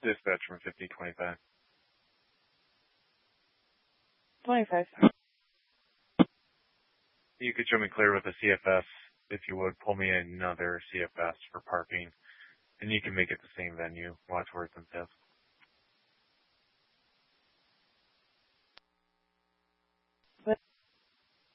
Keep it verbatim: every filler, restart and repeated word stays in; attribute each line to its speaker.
Speaker 1: Dispatch from fifty twenty-five.
Speaker 2: twenty-five.
Speaker 1: You could show me clear with a C F S, if you would. Pull me another C F S for parking, and you can make it the same venue, Wadsworth and Fifth.